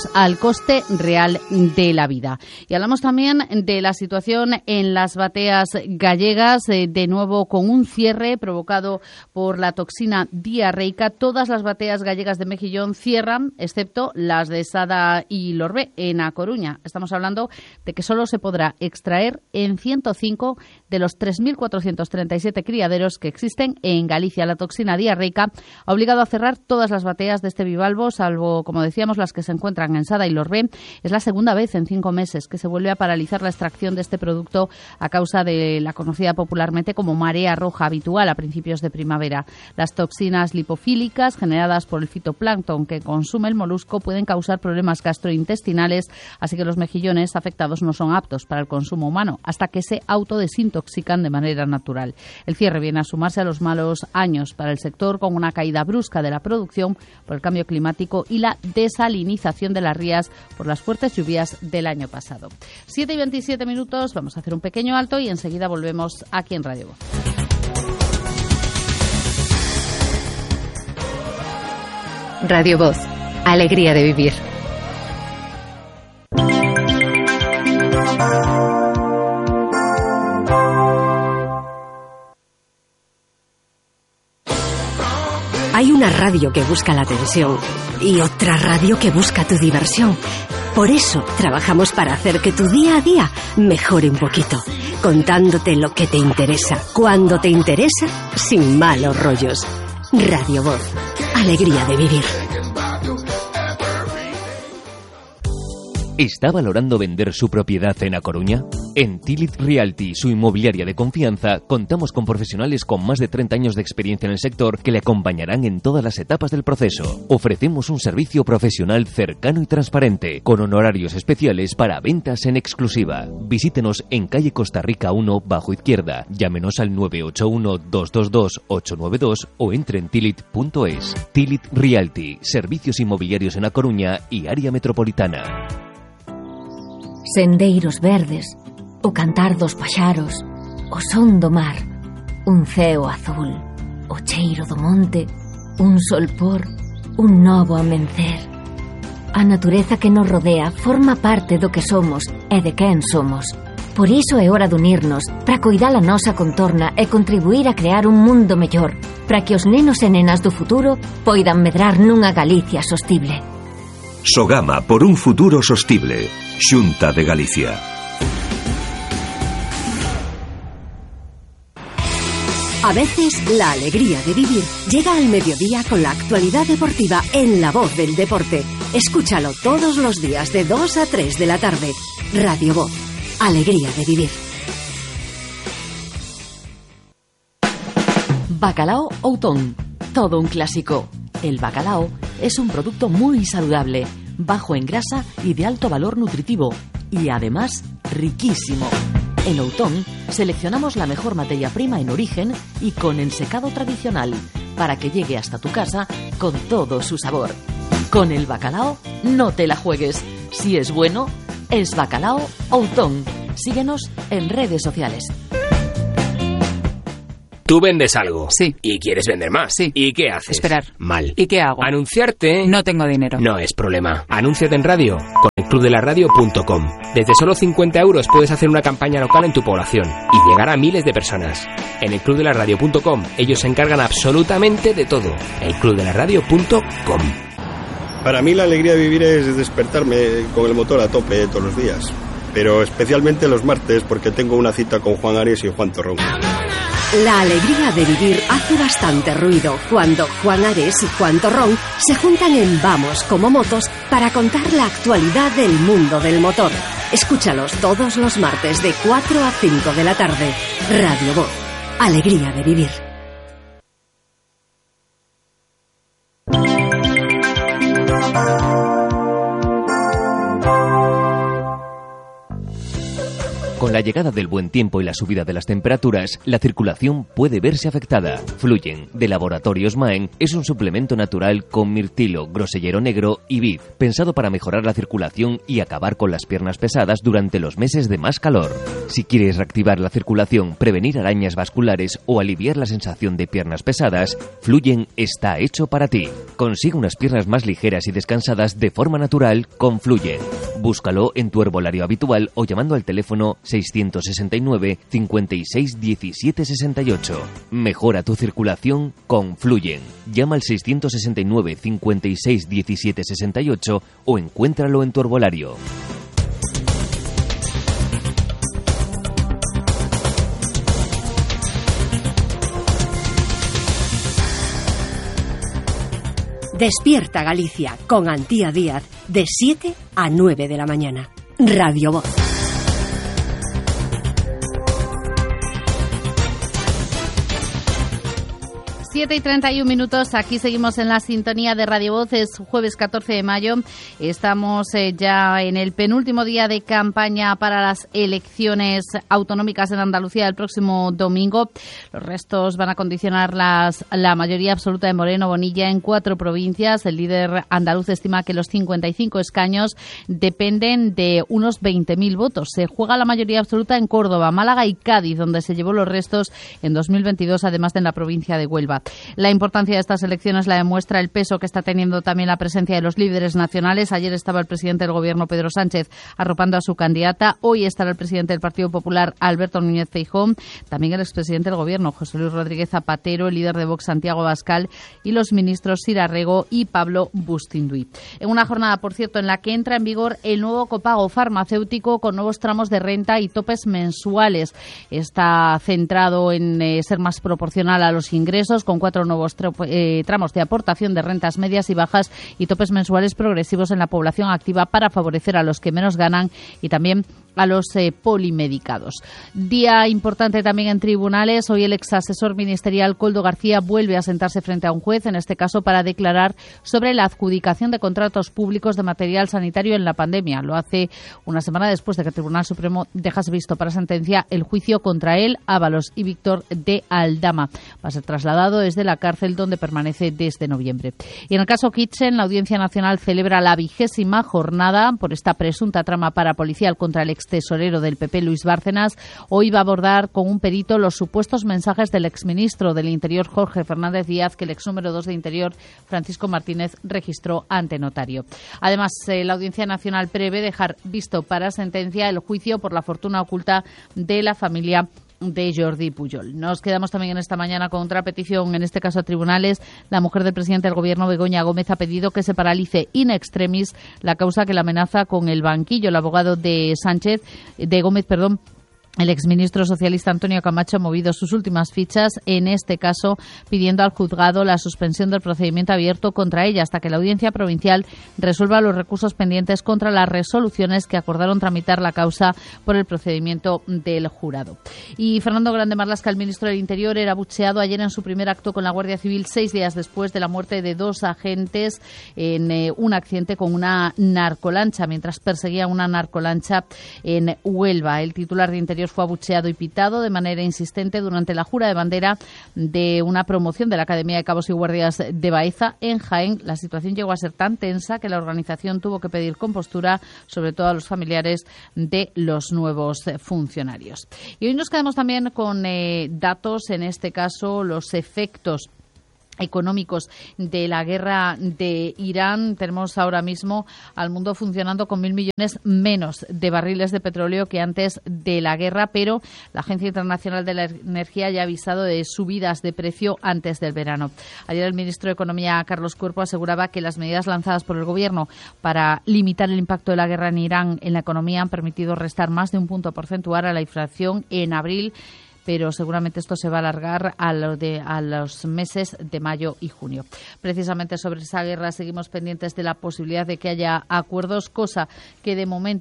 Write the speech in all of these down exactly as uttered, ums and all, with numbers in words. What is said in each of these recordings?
al coste real de la vida. Y hablamos también de la situación en las bateas gallegas, eh, de nuevo con un cierre provocado por la toxina diarreica. Todas las bateas gallegas de Mejillón cierran, excepto las de Sada y Lorbé, en A Coruña. Estamos hablando de que solo se podrá extraer en ciento cinco de los tres mil cuatrocientos treinta y siete criaderos que existen en Galicia. La toxina diarreica ha obligado a cerrar todas las bateas de este bivalvo, salvo, como decíamos, las que se encuentran en Sada y Lorbé. Es la segunda vez en cinco meses que se vuelve a paralizar la extracción de este producto a causa de la conocida popularmente como marea roja habitual a principios de primavera. Las toxinas lipofílicas generadas por el fitoplancton que consume el molusco pueden causar problemas gastrointestinales, así que los mejillones afectados no son aptos para el consumo humano hasta que se autodesintoxican de manera natural. El cierre viene a sumarse a los malos años para el sector, con una caída brusca de la producción por el cambio climático y la desalinización de las rías por las fuertes lluvias del año pasado. siete y veintisiete minutos, vamos a hacer un pequeño alto y enseguida volvemos aquí en Radio Voz. Radio Voz, alegría de vivir. Hay una radio que busca la atención y otra radio que busca tu diversión. Por eso trabajamos para hacer que tu día a día mejore un poquito, contándote lo que te interesa, cuando te interesa, sin malos rollos. Radio Voz, alegría de vivir. ¿Está valorando vender su propiedad en A Coruña? En Tilit Realty, su inmobiliaria de confianza, contamos con profesionales con más de treinta años de experiencia en el sector que le acompañarán en todas las etapas del proceso. Ofrecemos un servicio profesional cercano y transparente, con honorarios especiales para ventas en exclusiva. Visítenos en calle Costa Rica uno, bajo izquierda. Llámenos al nueve ocho uno, dos dos dos, ocho nueve dos o entre en tilit punto es. Tilit Realty, servicios inmobiliarios en A Coruña y área metropolitana. Sendeiros verdes, o cantar dos paxaros, o son do mar, un ceo azul, o cheiro do monte, un solpor, un novo amencer. A natureza que nos rodea forma parte do que somos e de quen somos. Por iso é hora de unirnos para coidar a nosa contorna e contribuir a crear un mundo mellor, para que os nenos e nenas do futuro poidan medrar nunha Galicia sostible. Sogama por un futuro sostible. Xunta de Galicia. A veces la alegría de vivir llega al mediodía con la actualidad deportiva en La Voz del Deporte. Escúchalo todos los días de dos a tres de la tarde. Radio Voz, alegría de vivir. Bacalao Outón, todo un clásico. El bacalao es un producto muy saludable, bajo en grasa y de alto valor nutritivo, y además riquísimo. En Outón seleccionamos la mejor materia prima en origen y con ensecado tradicional, para que llegue hasta tu casa con todo su sabor. Con el bacalao no te la juegues. Si es bueno, es Bacalao Outón. Síguenos en redes sociales. Tú vendes algo. Sí. Y quieres vender más. Sí. ¿Y qué haces? Esperar. Mal. ¿Y qué hago? Anunciarte. No tengo dinero. No es problema. Anúnciate en radio con el club de la radio punto com. Desde solo cincuenta euros puedes hacer una campaña local en tu población y llegar a miles de personas. En el club de la radio punto com ellos se encargan absolutamente de todo. el club de la radio punto com. Para mí la alegría de vivir es despertarme con el motor a tope todos los días. Pero especialmente los martes porque tengo una cita con Juan Ares y Juan Torrón. La alegría de vivir hace bastante ruido cuando Juan Ares y Juan Torrón se juntan en Vamos como Motos para contar la actualidad del mundo del motor. Escúchalos todos los martes de cuatro a cinco de la tarde. Radio Voz, alegría de vivir. Con la la llegada del buen tiempo y la subida de las temperaturas, la circulación puede verse afectada. Fluyen, de Laboratorios Maen, es un suplemento natural con mirtilo, grosellero negro y vid, pensado para mejorar la circulación y acabar con las piernas pesadas durante los meses de más calor. Si quieres reactivar la circulación, prevenir arañas vasculares o aliviar la sensación de piernas pesadas, Fluyen está hecho para ti. Consigue unas piernas más ligeras y descansadas de forma natural con Fluyen. Búscalo en tu herbolario habitual o llamando al teléfono seiscientos sesenta y nueve, cincuenta y seis, diecisiete sesenta y ocho. Mejora tu circulación con Fluyen. Llama al seiscientos sesenta y nueve, cincuenta y seis, diecisiete sesenta y ocho o encuéntralo en tu herbolario. Despierta Galicia con Antía Díaz de siete a nueve de la mañana. Radio Voz. siete y treinta y un minutos, aquí seguimos en la sintonía de Radio Voz, es jueves catorce de mayo, estamos eh, ya en el penúltimo día de campaña para las elecciones autonómicas en Andalucía el próximo domingo. Los restos van a condicionar las, la mayoría absoluta de Moreno Bonilla en cuatro provincias. El líder andaluz estima que los cincuenta y cinco escaños dependen de unos veinte mil votos. Se juega la mayoría absoluta en Córdoba, Málaga y Cádiz, donde se llevó los restos en dos mil veintidós, además de en la provincia de Huelva. La importancia de estas elecciones la demuestra el peso que está teniendo también la presencia de los líderes nacionales. Ayer estaba el presidente del Gobierno, Pedro Sánchez, arropando a su candidata. Hoy estará el presidente del Partido Popular, Alberto Núñez Feijóo. También el expresidente del Gobierno, José Luis Rodríguez Zapatero, el líder de Vox, Santiago Abascal, y los ministros Sira Rego y Pablo Bustinduy. En una jornada, por cierto, en la que entra en vigor el nuevo copago farmacéutico con nuevos tramos de renta y topes mensuales. Está centrado en eh, ser más proporcional a los ingresos, con cuatro nuevos tra- eh, tramos de aportación de rentas medias y bajas y topes mensuales progresivos en la población activa para favorecer a los que menos ganan y también a los eh, polimedicados. Día importante también en tribunales. Hoy el ex asesor ministerial Koldo García vuelve a sentarse frente a un juez, en este caso para declarar sobre la adjudicación de contratos públicos de material sanitario en la pandemia. Lo hace una semana después de que el Tribunal Supremo dejase visto para sentencia el juicio contra él, Ábalos y Víctor de Aldama. Va a ser trasladado desde la cárcel donde permanece desde noviembre. Y en el caso Kitchen, la Audiencia Nacional celebra la vigésima jornada por esta presunta trama parapolicial contra el ex tesorero del P P, Luis Bárcenas. Hoy va a abordar con un perito los supuestos mensajes del exministro del Interior, Jorge Fernández Díaz, que el ex número dos de Interior, Francisco Martínez, registró ante notario. Además, eh, la Audiencia Nacional prevé dejar visto para sentencia el juicio por la fortuna oculta de la familia de Jordi Pujol. Nos quedamos también en esta mañana con otra petición, en este caso a tribunales. La mujer del presidente del Gobierno, Begoña Gómez, ha pedido que se paralice in extremis la causa que la amenaza con el banquillo. El abogado de Sánchez, de Gómez, perdón, el exministro socialista Antonio Camacho ha movido sus últimas fichas, en este caso pidiendo al juzgado la suspensión del procedimiento abierto contra ella hasta que la Audiencia Provincial resuelva los recursos pendientes contra las resoluciones que acordaron tramitar la causa por el procedimiento del jurado. Y Fernando Grande Marlaska, el ministro del Interior, era abucheado ayer en su primer acto con la Guardia Civil, seis días después de la muerte de dos agentes en eh, un accidente con una narcolancha, mientras perseguía una narcolancha en Huelva. El titular de Interior fue abucheado y pitado de manera insistente durante la jura de bandera de una promoción de la Academia de Cabos y Guardias de Baeza en Jaén. La situación llegó a ser tan tensa que la organización tuvo que pedir compostura, sobre todo a los familiares de los nuevos funcionarios. Y hoy nos quedamos también con eh, datos, en este caso los efectos económicos de la guerra de Irán. Tenemos ahora mismo al mundo funcionando con mil millones menos de barriles de petróleo que antes de la guerra, pero la Agencia Internacional de la Energía ya ha avisado de subidas de precio antes del verano. Ayer el ministro de Economía, Carlos Cuerpo, aseguraba que las medidas lanzadas por el Gobierno para limitar el impacto de la guerra en Irán en la economía han permitido restar más de un punto porcentual a la inflación en abril, pero seguramente esto se va a alargar a, lo de, a los meses de mayo y junio. Precisamente sobre esa guerra seguimos pendientes de la posibilidad de que haya acuerdos, cosa que de momento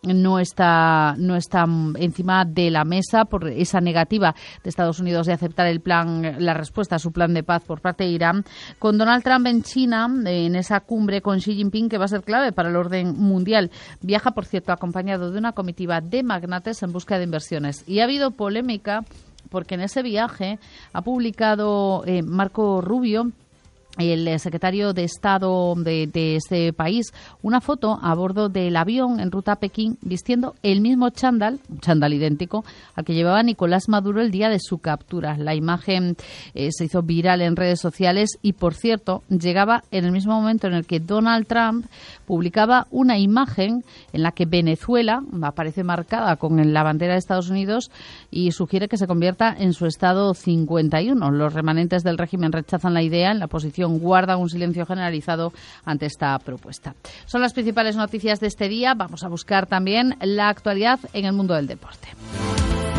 no está, no está encima de la mesa por esa negativa de Estados Unidos de aceptar el plan, la respuesta a su plan de paz por parte de Irán, con Donald Trump en China, en esa cumbre con Xi Jinping que va a ser clave para el orden mundial. Viaja, por cierto, acompañado de una comitiva de magnates en busca de inversiones. Y ha habido polémica porque en ese viaje ha publicado eh, Marco Rubio, el secretario de Estado de, de este país, una foto a bordo del avión en ruta a Pekín vistiendo el mismo chándal, un chándal idéntico, al que llevaba Nicolás Maduro el día de su captura. La imagen eh, se hizo viral en redes sociales y, por cierto, llegaba en el mismo momento en el que Donald Trump publicaba una imagen en la que Venezuela aparece marcada con la bandera de Estados Unidos y sugiere que se convierta en su estado cincuenta y uno. Los remanentes del régimen rechazan la idea. En la posición guarda un silencio generalizado ante esta propuesta. Son las principales noticias de este día. Vamos a buscar también la actualidad en el mundo del deporte.